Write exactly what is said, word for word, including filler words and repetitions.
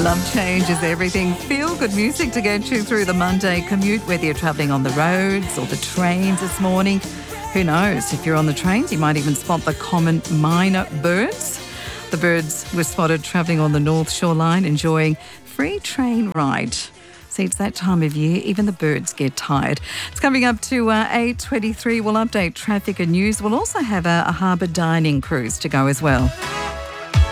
Love Change is everything. Feel good music to get you through the Monday commute, whether you're travelling on the roads or the trains this morning. Who knows? If you're on the trains, you might even spot the common minor birds. The birds were spotted travelling on the North Shore line, enjoying free train ride. See, it's that time of year, even the birds get tired. It's coming up to uh, eight twenty-three. We'll update traffic and news. We'll also have a, a harbour dining cruise to go as well.